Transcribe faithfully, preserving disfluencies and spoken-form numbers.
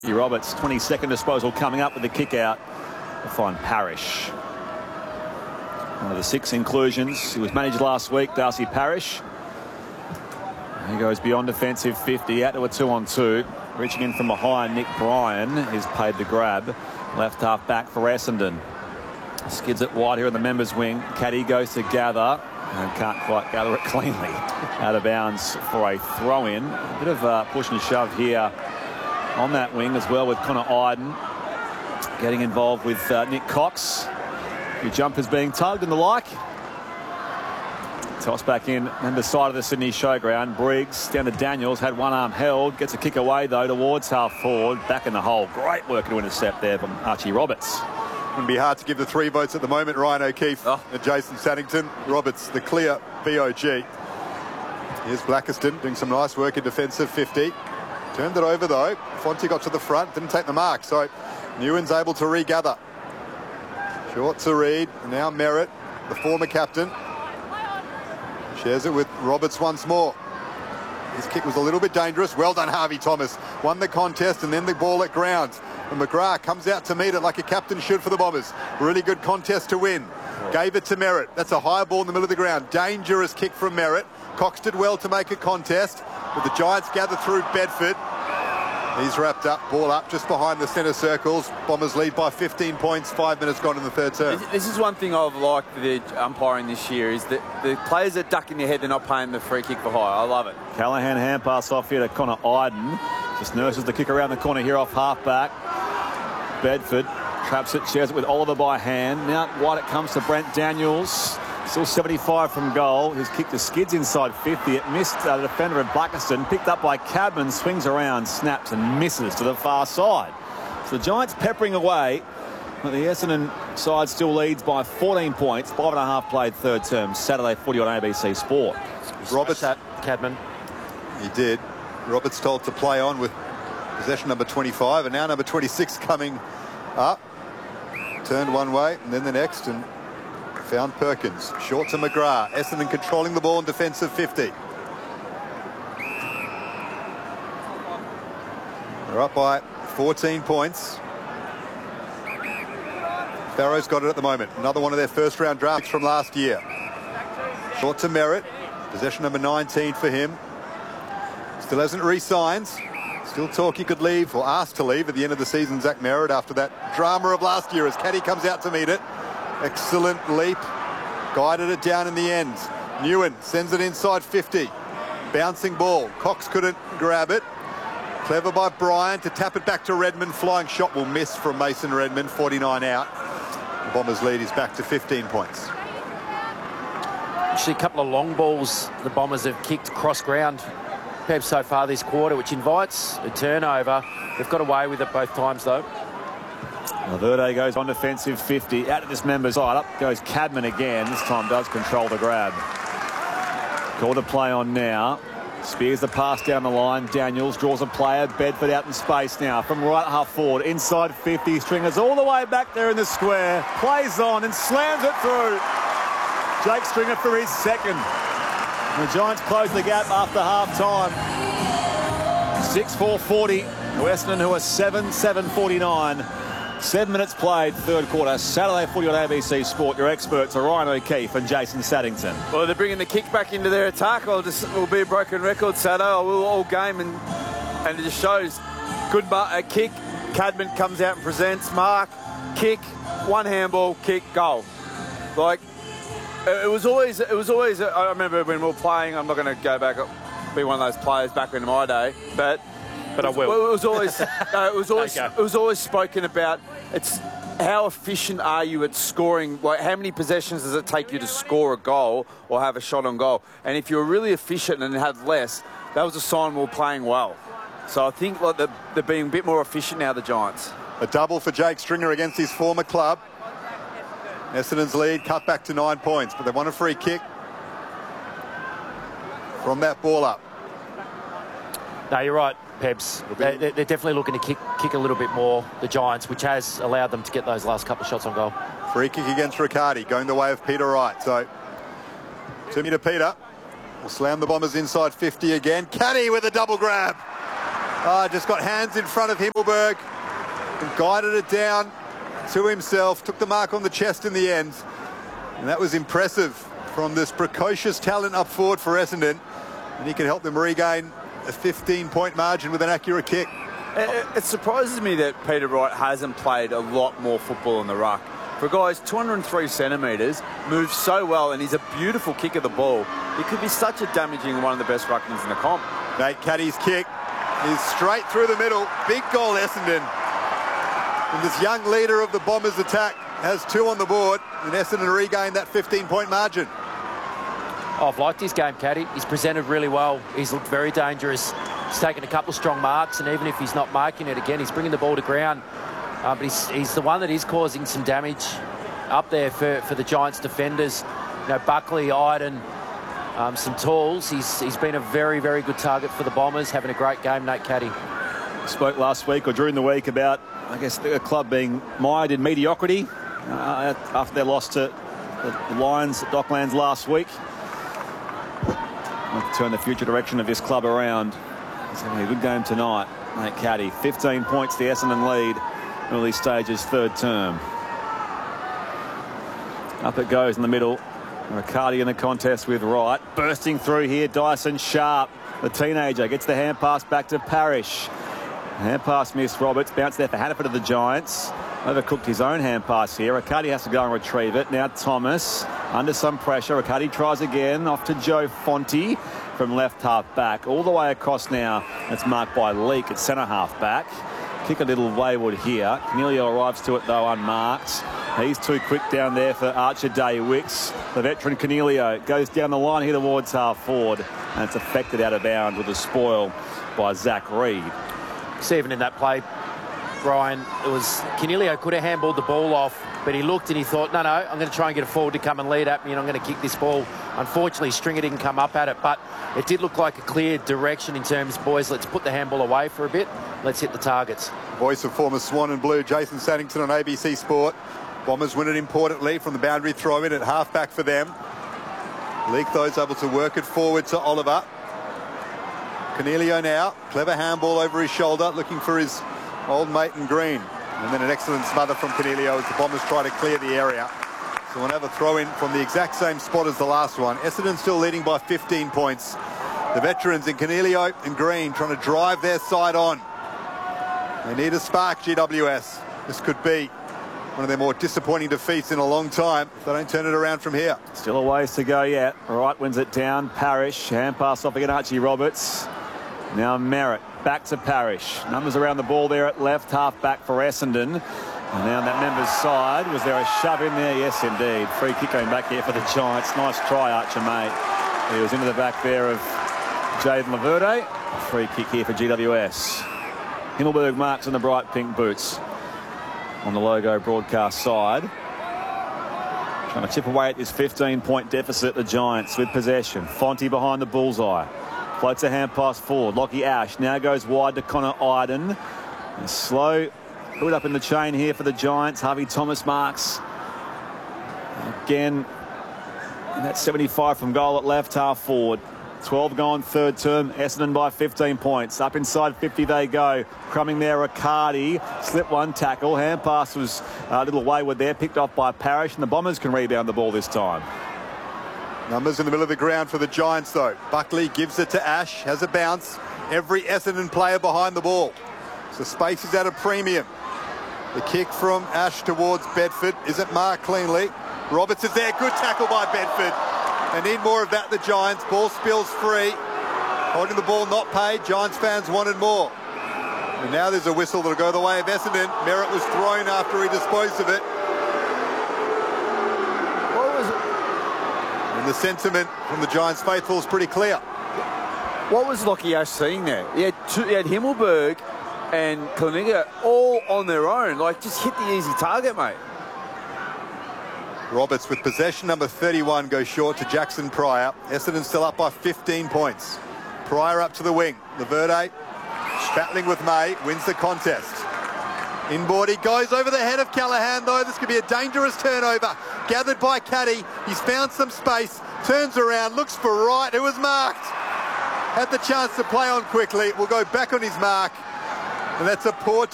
Roberts, twenty-second disposal coming up with the kick out to find Parrish. One of the six inclusions. He was managed last week, Darcy Parish. He goes beyond defensive fifty, out to a two on two. Reaching in from behind, Nick Bryan is paid the grab. Left half back for Essendon. Skids it wide here in the members wing. Caddy goes to gather and can't quite gather it cleanly. Out of bounds for a throw in. A bit of a push and shove here on that wing as well, with Connor Iden getting involved with uh, Nick Cox. Your jumpers being tugged and the like. Toss back in and the side of the Sydney Showground. Briggs down to Daniels, had one arm held, gets a kick away though towards half forward, back in the hole. Great work to intercept there from Archie Roberts. Wouldn't be hard to give the three votes at the moment. Ryan O'Keefe oh. and Jason Saddington. Roberts, the clear B O G. Here's Blackiston doing some nice work in defensive fifty. Turned it over though. Fonte got to the front, didn't take the mark, so Nguyen's able to regather. Short to Reid, now Merritt, the former captain. Shares it with Roberts once more. His kick was a little bit dangerous. Well done, Harvey Thomas. Won the contest and then the ball at ground. And McGrath comes out to meet it like a captain should for the Bombers. Really good contest to win. Gave it to Merritt. That's a high ball in the middle of the ground. Dangerous kick from Merritt. Cox did well to make a contest. But the Giants gather through Bedford. He's wrapped up, ball up just behind the centre circles. Bombers lead by fifteen points, five minutes gone in the third term. This, this is one thing I've liked the umpiring this year, is that the players are ducking their head, they're not paying the free kick for high. I love it. Callaghan hand pass off here to Connor Iden. Just nurses the kick around the corner here off half back. Bedford traps it, shares it with Oliver by hand. Now wide it comes to Brent Daniels. Still seventy-five from goal. His kick to skids inside fifty. It missed uh, the defender of Blackiston. Picked up by Cadman, swings around, snaps and misses to the far side. So the Giants peppering away. But the Essendon side still leads by fourteen points. Five and a half played third term. Saturday footy on A B C Sport. Roberts at Cadman. He did. Roberts told to play on with possession number twenty-five, and now number twenty-six coming up. Turned one way and then the next, and found Perkins. Short to McGrath. Essendon controlling the ball in defensive fifty. They're up by fourteen points. Farrow's got it at the moment. Another one of their first round drafts from last year. Short to Merritt. Possession number nineteen for him. Still hasn't re-signed. Still talk he could leave, or asked to leave at the end of the season, Zach Merritt, after that drama of last year as Caddy comes out to meet it. Excellent leap. Guided it down in the end. Nguyen sends it inside fifty. Bouncing ball. Cox couldn't grab it. Clever by Bryan to tap it back to Redmond. Flying shot will miss from Mason Redmond. forty-nine out. The Bombers lead is back to fifteen points. Actually, a couple of long balls the Bombers have kicked cross ground perhaps so far this quarter, which invites a turnover. They've got away with it both times though. Valverde goes on defensive fifty. Out of this member's side. Up goes Cadman again. This time does control the grab. Call to play on now. Spears the pass down the line. Daniels draws a player. Bedford out in space now from right half forward. Inside fifty. Stringers all the way back there in the square. Plays on and slams it through. Jake Stringer for his second. And the Giants close the gap after half time. six four forty. Western, who are seven seven forty-nine. Seven minutes played, third quarter. Saturday footy on A B C Sport. Your experts are Ryan O'Keefe and Jason Saddington. Well, they're bringing the kick back into their attack. I'll just will be a broken record, Saturday. I will all game, and and it just shows good uh, kick. Cadman comes out and presents. Mark, kick, one handball, kick, goal. Like it was always, it was always. I remember when we were playing. I'm not going to go back, be one of those players back in my day, but. But I will. Well, it was always, no, it was always, it was always spoken about. It's how efficient are you at scoring? Like, how many possessions does it take you to score a goal or have a shot on goal? And if you were really efficient and had less, that was a sign we were playing well. So I think like they're, they're being a bit more efficient now, the Giants. A double for Jake Stringer against his former club. Essendon's lead cut back to nine points, but they want a free kick from that ball up. No, you're right, Pebs. They're, they're definitely looking to kick kick a little bit more, the Giants, which has allowed them to get those last couple of shots on goal. Free kick against Riccardi, going the way of Peter Wright. So, to me to Peter. Will slam the Bombers inside fifty again. Caddy with a double grab. Ah, just got hands in front of Himmelberg and guided it down to himself. Took the mark on the chest in the end. And that was impressive from this precocious talent up forward for Essendon. And he can help them regain a fifteen-point margin with an accurate kick. It, it surprises me that Peter Wright hasn't played a lot more football in the ruck. For guys, two hundred and three centimetres, moves so well, and he's a beautiful kick of the ball. He could be such a damaging one of the best ruckmans in the comp. Nate Caddy's kick is straight through the middle. Big goal, Essendon. And this young leader of the Bombers attack has two on the board, and Essendon regained that fifteen-point margin. Oh, I've liked his game, Caddy. He's presented really well. He's looked very dangerous. He's taken a couple of strong marks, and even if he's not marking it again, he's bringing the ball to ground. Uh, but he's, he's the one that is causing some damage up there for, for the Giants defenders. You know, Buckley, Iden, um, some tools. He's, he's been a very, very good target for the Bombers, having a great game, Nate Caddy. Spoke last week or during the week about, I guess, the club being mired in mediocrity uh, after their loss to the Lions at Docklands last week. I'll turn the future direction of this club around. He's having a good game tonight, Nate Caddy. fifteen points, the Essendon lead, early stages, third term. Up it goes in the middle. Riccardi in the contest with Wright. Bursting through here, Dyson Sharp. The teenager gets the hand pass back to Parrish. Hand pass missed Roberts. Bounce there for Hannaford of the Giants. Overcooked his own hand pass here. Riccardi has to go and retrieve it. Now Thomas under some pressure. Riccardi tries again. Off to Joe Fonte from left half back. All the way across now. That's marked by Leake at centre half back. Kick a little wayward here. Cornelio arrives to it though unmarked. He's too quick down there for Archer Day-Wicks. The veteran Cornelio goes down the line here towards half forward, and it's affected out of bounds with a spoil by Zach Reed. See, even in that play, Brian, it was Cornelio could have handballed the ball off, but he looked and he thought, no, no, I'm going to try and get a forward to come and lead at me, and I'm going to kick this ball. Unfortunately, Stringer didn't come up at it, but it did look like a clear direction in terms, boys, let's put the handball away for a bit. Let's hit the targets. Voice of former Swan and Blue, Jason Saddington on A B C Sport. Bombers win it importantly from the boundary throw in at half back for them. Leake, though, is able to work it forward to Oliver. Cornelio now, clever handball over his shoulder, looking for his old mate in green. And then an excellent smother from Cornelio as the Bombers try to clear the area. So we'll have a throw in from the exact same spot as the last one. Essendon still leading by fifteen points. The veterans in Cornelio and Green trying to drive their side on. They need a spark, G W S. This could be one of their more disappointing defeats in a long time if they don't turn it around from here. Still a ways to go yet. Wright wins it down. Parrish, hand pass off again, Archie Roberts. Now Merritt, back to Parrish. Numbers around the ball there at left, half back for Essendon. And now on that member's side, was there a shove in there? Yes, indeed. Free kick going back here for the Giants. Nice try, Archer, mate. He was into the back there of Jaden Laverde. Free kick here for G W S. Himmelberg marks in the bright pink boots on the logo broadcast side. Trying to chip away at this fifteen-point deficit, the Giants with possession. Fonte behind the bullseye. Floats a hand pass forward. Lockie Ash now goes wide to Connor Iden. And slow build up in the chain here for the Giants. Harvey Thomas marks. Again, and that's seventy-five from goal at left half forward. twelve gone third term. Essendon by fifteen points. Up inside fifty they go. Crumbing there, Riccardi. Slip one tackle. Hand pass was a little wayward there. Picked off by Parrish, and the Bombers can rebound the ball this time. Numbers in the middle of the ground for the Giants, though. Buckley gives it to Ash. Has a bounce. Every Essendon player behind the ball. So space is at a premium. The kick from Ash towards Bedford isn't marked cleanly. Roberts is there. Good tackle by Bedford. They need more of that, the Giants. Ball spills free. Holding the ball not paid. Giants fans wanted more. And now there's a whistle that'll go the way of Essendon. Merritt was thrown after he disposed of it. What was it? And the sentiment from the Giants faithful is pretty clear. What was Lockie Ash seeing there? He had, two, he had Himmelberg and Kalininga all on their own. Like, just hit the easy target, mate. Roberts with possession, number thirty-one, goes short to Jackson Pryor. Essendon still up by fifteen points. Pryor up to the wing. Laverde battling with May, wins the contest. Inboard, he goes over the head of Callaghan, though. This could be a dangerous turnover. Gathered by Caddy. He's found some space, turns around, looks for Wright, who was marked. had the chance to play on quickly, will go back on his mark. And that's a poor